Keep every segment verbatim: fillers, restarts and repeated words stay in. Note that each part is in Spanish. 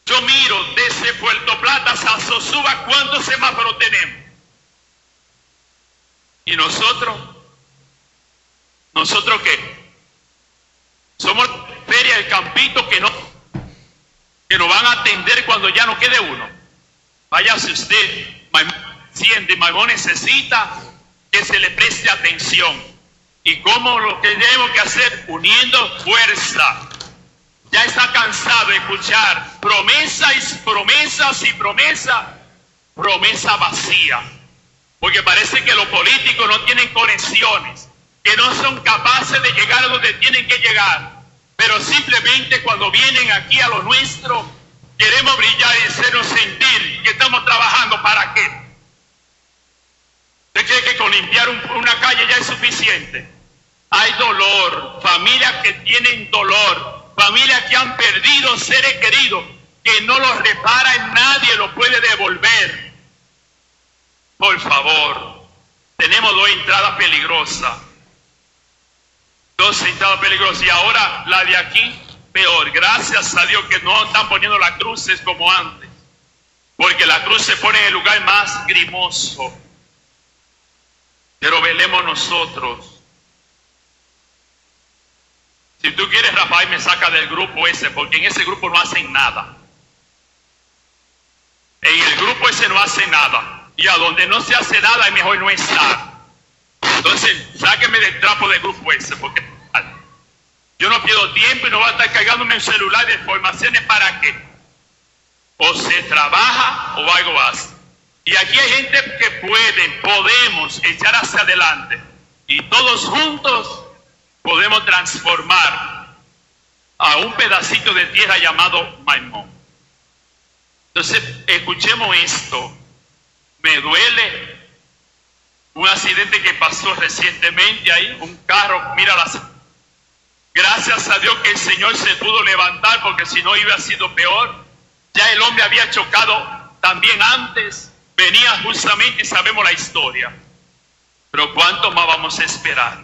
Yo miro desde Puerto Plata hasta Sosúa cuántos semáforos tenemos. ¿Y nosotros? ¿Nosotros qué? Somos feria del campito que no, que nos van a atender cuando ya no quede uno. Váyase usted, Maimón siente, Maimón necesita que se le preste atención. ¿Y cómo lo que tenemos que hacer? Uniendo fuerza. Ya está cansado de escuchar promesas y promesas y promesas, promesa vacía. Porque parece que los políticos no tienen conexiones, que no son capaces de llegar a donde tienen que llegar. Pero simplemente cuando vienen aquí a lo nuestro, queremos brillar y hacernos sentir que estamos trabajando. ¿Para qué? ¿Usted cree que con limpiar un, una calle ya es suficiente? Hay dolor, familias que tienen dolor, familias que han perdido seres queridos, que no los repara y nadie los puede devolver. Por favor, tenemos dos entradas peligrosas. Dos entradas peligrosas. Y ahora la de aquí, peor. Gracias a Dios que no están poniendo las cruces como antes. Porque la cruz se pone en el lugar más grimoso. Pero velemos nosotros. Si tú quieres, Rafael, me saca del grupo ese, porque en ese grupo no hacen nada. En el grupo ese no hace nada. Y a donde no se hace nada es mejor no estar. Entonces, sáqueme del trapo del grupo ese, porque yo no pierdo tiempo y no voy a estar cargándome un celular de informaciones para qué. O se trabaja o algo hace. Y aquí hay gente que puede, podemos echar hacia adelante. Y todos juntos podemos transformar a un pedacito de tierra llamado Maimón. Entonces, escuchemos esto. Me duele un accidente que pasó recientemente ahí, un carro, mira las... Gracias a Dios que el Señor se pudo levantar, porque si no iba sido peor. Ya el hombre había chocado también antes, venía justamente y sabemos la historia. Pero ¿cuánto más vamos a esperar?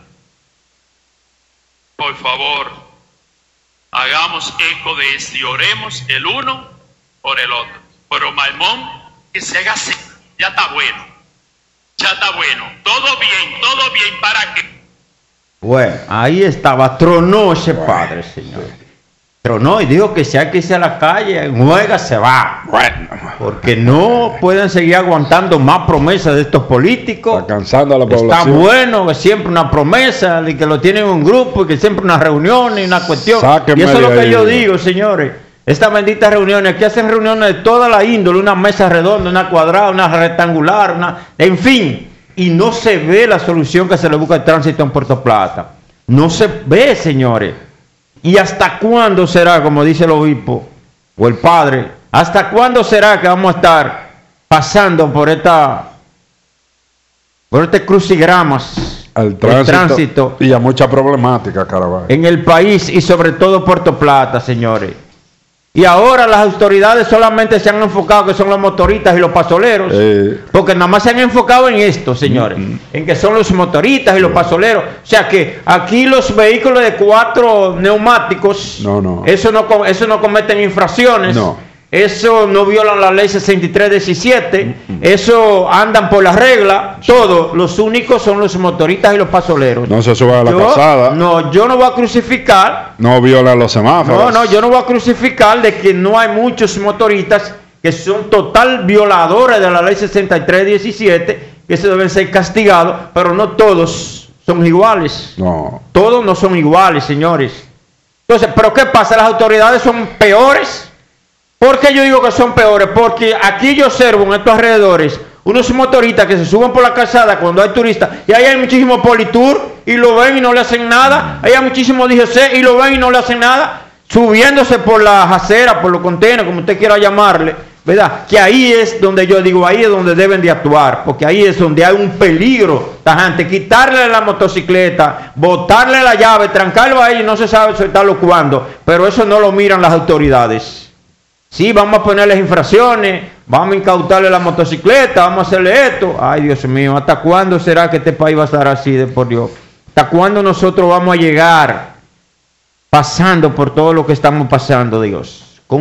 Por favor, hagamos eco de esto y oremos el uno por el otro. Pero Maimón, que se haga así, ya está bueno, ya está bueno, todo bien, todo bien, ¿para qué? Bueno, ahí estaba, tronó ese padre, señor. Tronó y dijo que si hay que irse a la calle, en huelga se va. Bueno, porque no pueden seguir aguantando más promesas de estos políticos. Está cansando a la población. Está bueno que siempre una promesa, de que lo tienen en un grupo y que siempre una reunión y una cuestión. Sáquenme y eso es lo que ahí, yo ¿no? digo, señores. Estas benditas reuniones, aquí hacen reuniones de toda la índole, una mesa redonda, una cuadrada, una rectangular, una, en fin. Y no se ve la solución que se le busca al tránsito en Puerto Plata. No se ve, señores. ¿Y hasta cuándo será, como dice el obispo o el padre, hasta cuándo será que vamos a estar pasando por esta, por este crucigramas, al tránsito, el tránsito y a mucha problemática, Caraballo, en el país y sobre todo Puerto Plata, señores? Y ahora las autoridades solamente se han enfocado que son los motoristas y los pasoleros, eh, porque nada más se han enfocado en esto, señores, mm, en que son los motoristas y los pasoleros. O sea que aquí los vehículos de cuatro neumáticos, no, no. Eso no, eso no cometen infracciones, no. Eso no violan la ley sesenta y tres diecisiete, mm, eso andan por la regla, todos, los únicos son los motoristas y los pasoleros. No se suba a la yo, pasada. No, yo no voy a crucificar. No viola los semáforos. No, no, yo no voy a crucificar de que no hay muchos motoristas que son total violadores de la ley sesenta y tres diecisiete, que se deben ser castigados, pero no todos son iguales. No. Todos no son iguales, señores. Entonces, ¿pero qué pasa? ¿Las autoridades son peores? ¿Por qué yo digo que son peores? Porque aquí yo observo en estos alrededores unos motoristas que se suben por la calzada cuando hay turistas, y ahí hay muchísimos politour y lo ven y no le hacen nada, ahí hay muchísimos D G C y lo ven y no le hacen nada, subiéndose por las aceras, por los contenedores, como usted quiera llamarle, ¿verdad? Que ahí es donde yo digo, ahí es donde deben de actuar, porque ahí es donde hay un peligro tajante, quitarle la motocicleta, botarle la llave, trancarlo a ellos, no se sabe soltarlo cuándo, pero eso no lo miran las autoridades. Sí, vamos a ponerles infracciones, vamos a incautarle la motocicleta, vamos a hacerle esto. Ay, Dios mío, ¿hasta cuándo será que este país va a estar así, de por Dios? ¿Hasta cuándo nosotros vamos a llegar pasando por todo lo que estamos pasando, Dios?